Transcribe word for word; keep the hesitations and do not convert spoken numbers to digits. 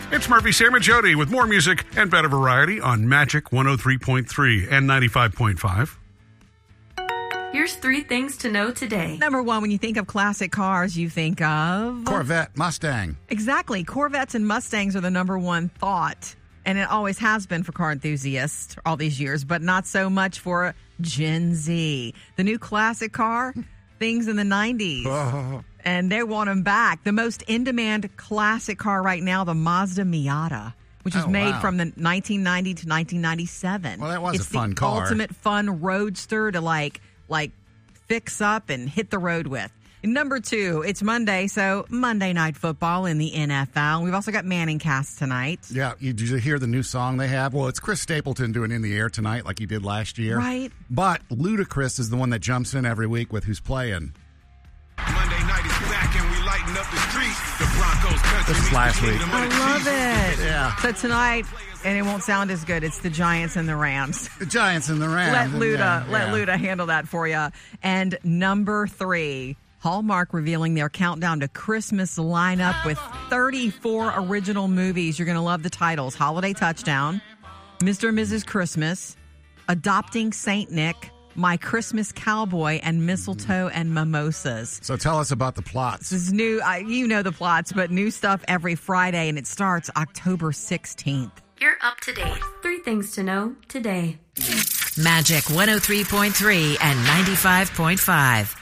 It's Murphy, Sam, and Jody with more music and better variety on Magic one oh three point three and ninety-five point five. Here's three things to know today. Number one, when you think of classic cars, you think of... Corvette, Mustang. Exactly. Corvettes and Mustangs are the number one thought. And it always has been for car enthusiasts all these years, but not so much for Gen Z. The new classic car, things in the nineties. Oh. And they want them back. The most in-demand classic car right now, the Mazda Miata, which was oh, made wow. from the nineteen ninety to nineteen ninety-seven. Well, that was it's a fun the car. Ultimate fun roadster to like, like fix up and hit the road with. Number two, it's Monday, so Monday Night Football in the N F L. We've also got Manning Cast tonight. Yeah, you, did you hear the new song they have? Well, it's Chris Stapleton doing In the Air tonight like he did last year. Right. But Ludacris is the one that jumps in every week with who's playing. Monday night is back and we lighten up the streets. The Broncos country. This is last week. I love it. Yeah. So tonight, and it won't sound as good, it's the Giants and the Rams. The Giants and the Rams. Let Luda, yeah, let yeah. Luda handle that for you. And number three, Hallmark revealing their countdown to Christmas lineup with thirty-four original movies. You're going to love the titles. Holiday Touchdown, Mister and Missus Christmas, Adopting Saint Nick, My Christmas Cowboy, and Mistletoe and Mimosas. So tell us about the plots. This is new. I, you know the plots, but new stuff every Friday, and it starts October sixteenth. You're up to date. Three things to know today. Magic one oh three point three and ninety-five point five.